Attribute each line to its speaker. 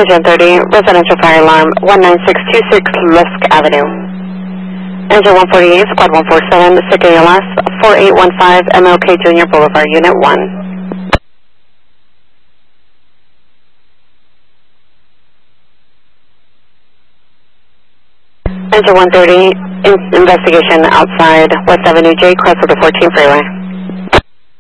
Speaker 1: Engine 30, residential fire alarm, 19626 Lusk Avenue. Engine 148, Squad 147, sick ALS, 4815 MLK Jr. Boulevard, Unit 1. Engine 130, investigation outside West Avenue J, cross of the 14 freeway.